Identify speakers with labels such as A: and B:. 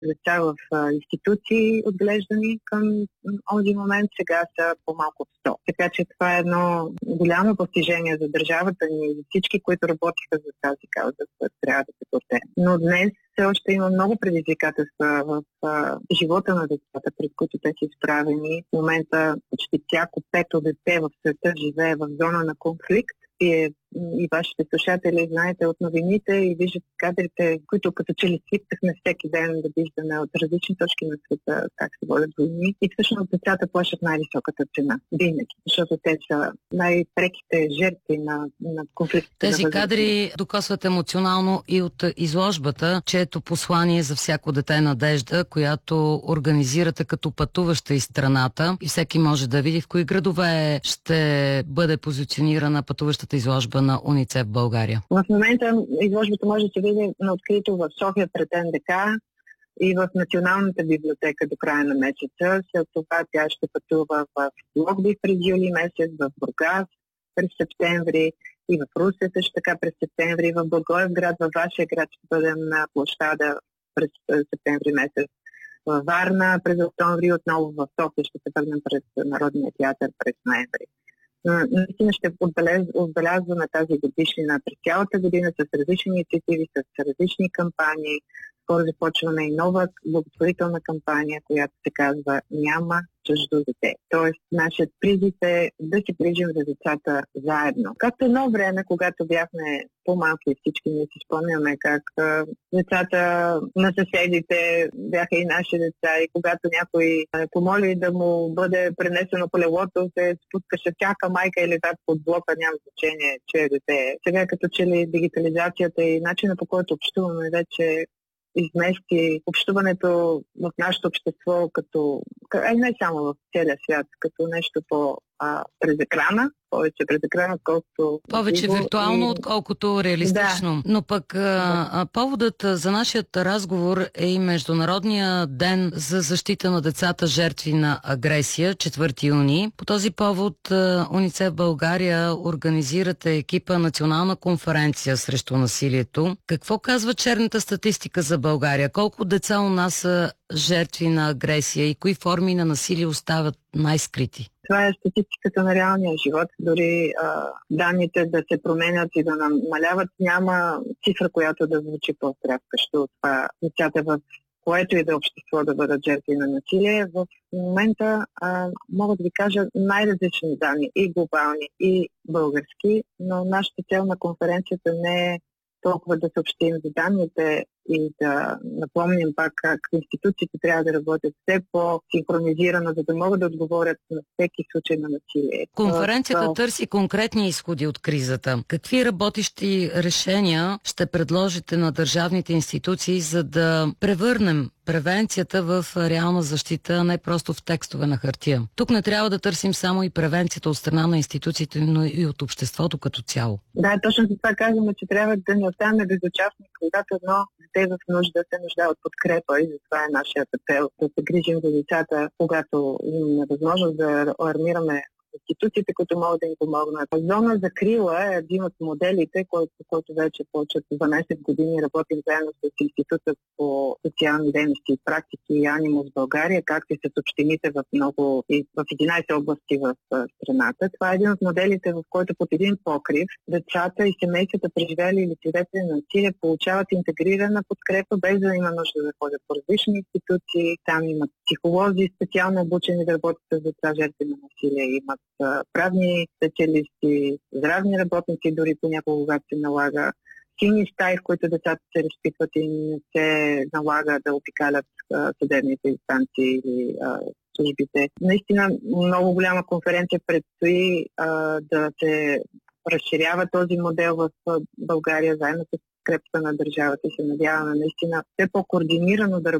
A: деца в институции, отглеждани към онзи момент, сега са по-малко от 100. Така че това е едно голямо постижение за държавата ни и за всички, които работиха за тази кауза, която трябва да се гордеем. Но днес все още има много предизвикателства в живота на децата, пред които те са изправени. В момента почти всяко пето дете в света живее в зона на конфликт. И вашите слушатели знаете от новините и виждате кадрите, които като че ли свикнахме всеки ден да виждаме от различни точки на света как се водят войни. И всъщност децата плащат най-високата цена. Винаги. Защото те са най-преките жертви на конфликта.
B: Тези кадри докосват емоционално и от изложбата, чието послание за всяко дете е надежда, която организирате като пътуваща из страната и всеки може да види в кои градове ще бъде позиционирана пътуващата изложба на УНИЦЕФ в България.
A: В момента изложбата може да се види на открито в София пред НДК и в Националната библиотека до края на месеца. След това тя ще пътува в Пловдив през юли месец, в Бургас през септември и в Русе също така през септември, в Благоевград, във вашия град ще бъдем на площада през септември месец. Във Варна през октомври, отново в София ще се върнем пред Народния театър през ноември. Наистина ще отбелязваме тази годишнина през цялата година с различни инициативи, с различни кампании. Скоро започваме и нова благотворителна кампания, която се казва "Няма чуждо дете". Тоест, нашият призив е да се грижим за децата заедно. Както едно време, когато бяхме по-малки, всички ние си спомняме как децата на съседите бяха и наши деца и когато някой помоли да му бъде пренесено колелото, се спускаше всяка майка или тат под блока, няма значение, че е дете. Сега като че ли дигитализацията и начина, по който общуваме, вече измести общуването в нашето общество като, не само в целия свят, като нещо през екрана, повече през екрана, отколкото...
B: Повече виртуално, отколкото реалистично. Да. Но пък поводът за нашия разговор е и Международния ден за защита на децата жертви на агресия, 4 юни. По този повод УНИЦЕФ България организирате екипа национална конференция срещу насилието. Какво казва черната статистика за България? Колко деца у нас са жертви на агресия и кои форми на насилие остават най-скрити?
A: Това е статистиката на реалния живот. Дори данните да се променят и да намаляват, няма цифра, която да звучи по-стряскащо от това децата в което и да общество да бъдат жертви на насилие. В момента мога да ви кажа най-различни данни, и глобални, и български, но нашата цел на конференцията не е толкова да съобщим за данните и да напомним пак как институциите трябва да работят все по-синхронизирано, за да могат да отговорят на всеки случай на насилие.
B: Конференцията търси конкретни изходи от кризата. Какви работещи решения ще предложите на държавните институции, за да превърнем превенцията в реална защита, а не просто в текстове на хартия? Тук не трябва да търсим само и превенцията от страна на институциите, но и от обществото като цяло.
A: Да, точно за това казваме, че трябва да не оставаме безучастни, когато едно дете в нужда се нуждае от подкрепа и затова е нашия апел да се грижим за децата, когато имаме възможност да алармираме институциите, които могат да им помогнат. Зона закрила е един от моделите, който вече повече от 12 години работим заедно с Института по социални дейности и практики и Анимус в България, както и с общините в 11 области в страната. Това е един от моделите, в който под един покрив децата и семействата, преживели или свидетели на насилие, получават интегрирана подкрепа, без да има нужда да ходят по различни институции. Там имат психолози, специално обучени да работят с деца жертви на насилие, имат правни специалисти, здравни работници, дори понякога, когато се налага, сини стаи, в които децата се разпитват и не се налага да обикалят съдебните инстанции или службите. Наистина много голяма конференция предстои да се разширява този модел в България заедно с подкрепата на държавата и се надяваме наистина все по-координирано да